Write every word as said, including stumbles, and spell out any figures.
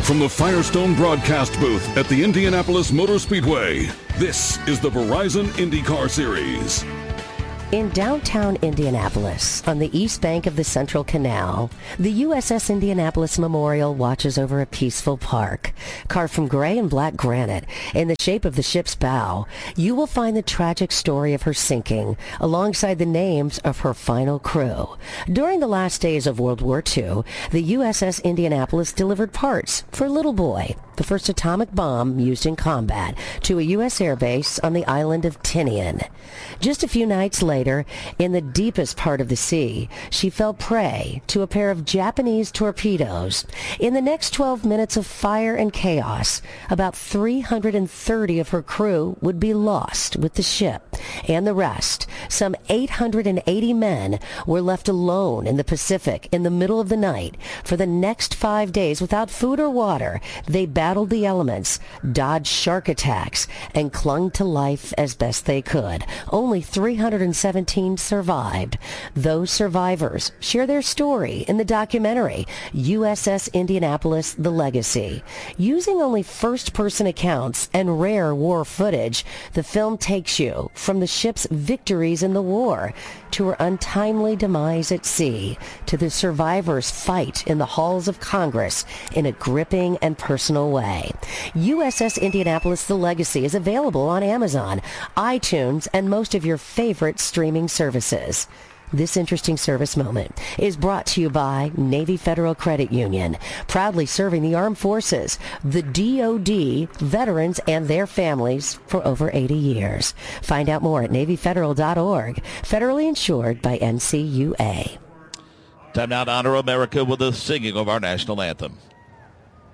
From the Firestone broadcast booth at the Indianapolis Motor Speedway, this is the Verizon IndyCar Series. In downtown Indianapolis, on the east bank of the Central Canal, the U S S Indianapolis Memorial watches over a peaceful park. Carved from gray and black granite in the shape of the ship's bow, you will find the tragic story of her sinking alongside the names of her final crew. During the last days of World War Two, the U S S Indianapolis delivered parts for Little Boy, the first atomic bomb used in combat, to a U S airbase on the island of Tinian. Just a few nights later, in the deepest part of the sea, she fell prey to a pair of Japanese torpedoes. In the next twelve minutes of fire and chaos, about three hundred thirty of her crew would be lost with the ship, and the rest, some eight hundred eighty men, were left alone in the Pacific in the middle of the night. For the next five days, without food or water, they battled the elements, dodged shark attacks, and clung to life as best they could. Only three hundred seventeen survived. Those survivors share their story in the documentary U S S Indianapolis: The Legacy. Using only first-person accounts and rare war footage, the film takes you from the ship's victories in the war to her untimely demise at sea, to the survivors' fight in the halls of Congress in a gripping and personal way. U S S Indianapolis: The Legacy is available on Amazon, iTunes, and most of your favorite streaming services. This interesting service moment is brought to you by Navy Federal Credit Union, proudly serving the armed forces, the D O D, veterans, and their families for over eighty years. Find out more at navy federal dot org, federally insured by N C U A. Time now to honor America with the singing of our national anthem.